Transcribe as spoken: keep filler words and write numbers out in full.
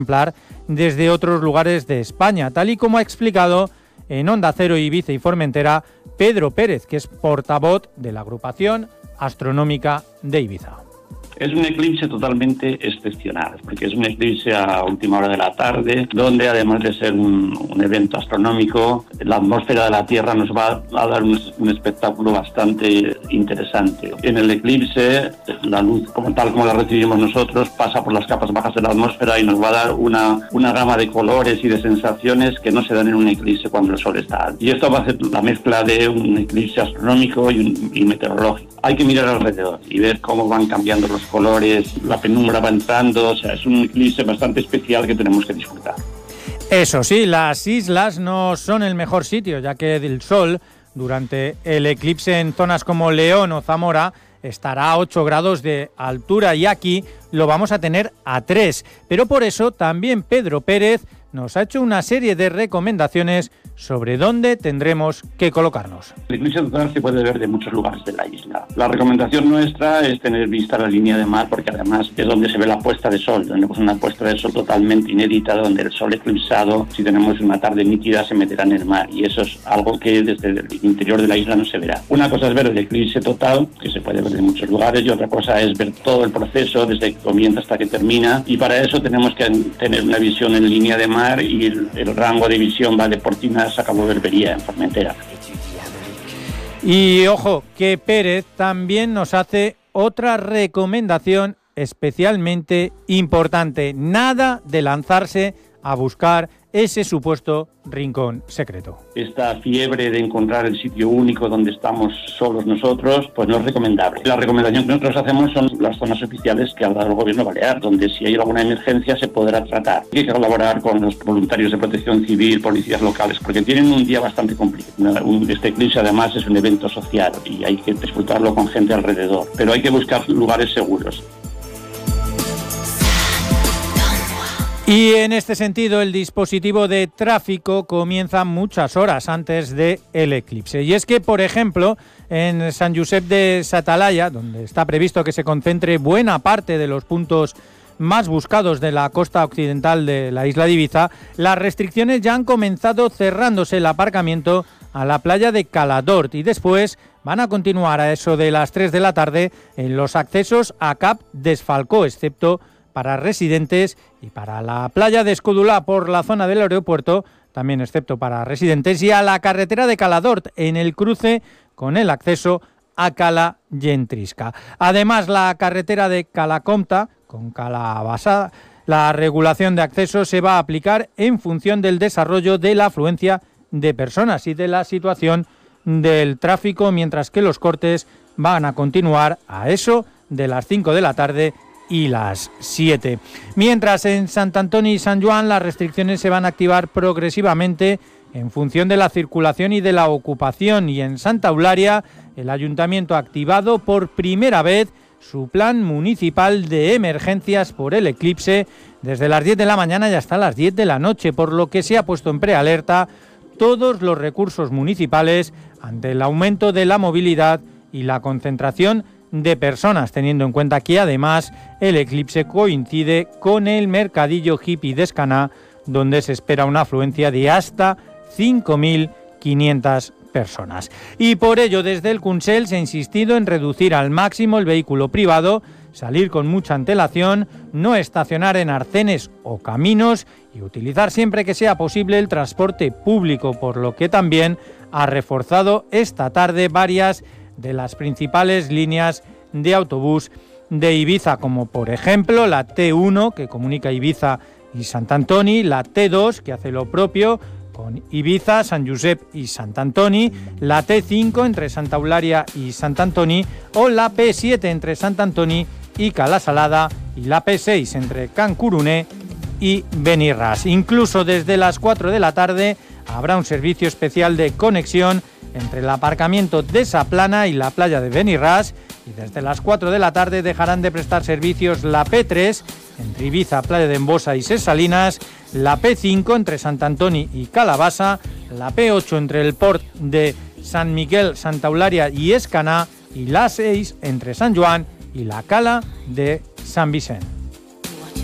ejemplar desde otros lugares de España, tal y como ha explicado en Onda Cero, Ibiza y Formentera Pedro Pérez, que es portavoz de la agrupación astronómica de Ibiza. Es un eclipse totalmente excepcional, porque es un eclipse a última hora de la tarde, donde además de ser un, un evento astronómico, la atmósfera de la Tierra nos va a dar un, un espectáculo bastante interesante. En el eclipse, la luz, como tal como la recibimos nosotros, pasa por las capas bajas de la atmósfera y nos va a dar una, una gama de colores y de sensaciones que no se dan en un eclipse cuando el sol está alto. Y esto va a ser la mezcla de un eclipse astronómico y, un, y meteorológico. Hay que mirar alrededor y ver cómo van cambiando los colores, la penumbra va entrando, o sea, es un eclipse bastante especial que tenemos que disfrutar. Eso sí, las islas no son el mejor sitio, ya que el sol, durante el eclipse en zonas como León o Zamora, estará a ocho grados de altura y aquí lo vamos a tener a tres. Pero por eso también Pedro Pérez nos ha hecho una serie de recomendaciones sobre dónde tendremos que colocarnos. El eclipse total se puede ver de muchos lugares de la isla. La recomendación nuestra es tener vista a la línea de mar, porque además es donde se ve la puesta de sol. Tenemos una puesta de sol totalmente inédita, donde el sol eclipsado, si tenemos una tarde nítida, se meterá en el mar, y eso es algo que desde el interior de la isla no se verá. Una cosa es ver el eclipse total, que se puede ver de muchos lugares, y otra cosa es ver todo el proceso desde que comienza hasta que termina, y para eso tenemos que tener una visión en línea de mar, y el, el rango de visión va de Portinas a Cabo Berbería, en Formentera. Y ojo, que Pérez también nos hace otra recomendación especialmente importante: nada de lanzarse a buscar ese supuesto rincón secreto. Esta fiebre de encontrar el sitio único donde estamos solos nosotros, pues no es recomendable. La recomendación que nosotros hacemos son las zonas oficiales que ha dado el gobierno balear, donde si hay alguna emergencia se podrá tratar. Hay que colaborar con los voluntarios de protección civil, policías locales, porque tienen un día bastante complicado. Este eclipse además es un evento social y hay que disfrutarlo con gente alrededor, pero hay que buscar lugares seguros. Y en este sentido, el dispositivo de tráfico comienza muchas horas antes del eclipse. Y es que, por ejemplo, en San Josep de sa Talaia, donde está previsto que se concentre buena parte de los puntos más buscados de la costa occidental de la isla de Ibiza, las restricciones ya han comenzado cerrándose el aparcamiento a la playa de Cala d'Hort y después van a continuar a eso de las tres de la tarde en los accesos a Cap d'Esfalcó, excepto para residentes, y para la playa de Escudulá por la zona del aeropuerto, también excepto para residentes, y a la carretera de Cala d'Hort en el cruce con el acceso a Cala Gentrisca. Además, la carretera de Cala Comta con Cala Bassada, la regulación de acceso se va a aplicar en función del desarrollo de la afluencia de personas y de la situación del tráfico, mientras que los cortes van a continuar a eso de las cinco de la tarde y las siete. Mientras en Sant Antoni y Sant Joan las restricciones se van a activar progresivamente en función de la circulación y de la ocupación, y en Santa Eulària el Ayuntamiento ha activado por primera vez su plan municipal de emergencias por el eclipse desde las diez de la mañana y hasta las diez de la noche, por lo que se ha puesto en prealerta todos los recursos municipales ante el aumento de la movilidad y la concentración de personas, teniendo en cuenta que además el eclipse coincide con el mercadillo hippie de Escaná, donde se espera una afluencia de hasta cinco mil quinientas personas. Y por ello, desde el Consell se ha insistido en reducir al máximo el vehículo privado, salir con mucha antelación, no estacionar en arcenes o caminos y utilizar siempre que sea posible el transporte público, por lo que también ha reforzado esta tarde varias de las principales líneas de autobús de Ibiza, como por ejemplo la T uno, que comunica Ibiza y Sant Antoni, la T dos, que hace lo propio con Ibiza, Sant Josep y Sant Antoni, la T cinco entre Santa Eulària y Sant Antoni, o la P siete entre Sant Antoni y Cala Salada, y la P seis entre Can Curuné y Benirras. Incluso desde las cuatro de la tarde habrá un servicio especial de conexión entre el aparcamiento de Saplana y la playa de Benirras, y desde las cuatro de la tarde dejarán de prestar servicios la P tres entre Ibiza, Playa de Embosa y Ses Salinas, la P cinco entre Sant Antoni y Calabassa, la P ocho entre el port de Sant Miquel, Santa Eulària y Escaná, y la seis entre Sant Joan y la Cala de Sant Vicent.